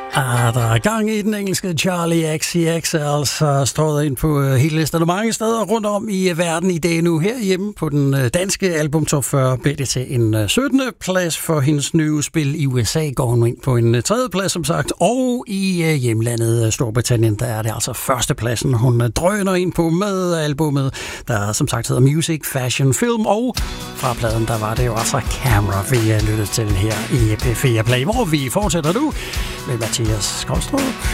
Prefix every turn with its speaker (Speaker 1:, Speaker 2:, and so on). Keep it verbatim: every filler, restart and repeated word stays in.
Speaker 1: Ah, der er gang i den engelske Charlie X C X, altså strøget ind på hele listen. Mange steder rundt om i verden i dag nu. Herhjemme på den danske album Top fyrre blev det til en syttende plads for hendes nye spil. I U S A går hun ind på en tredje plads, som sagt. Og i hjemlandet Storbritannien, der er det altså førstepladsen, hun drøner ind på med albumet, der som sagt hedder Music, Fashion, Film. Og fra pladen, der var det jo altså Camera, vi har lyttet til her i P fire Play, hvor vi fortsætter nu med Mathias Skovstrup.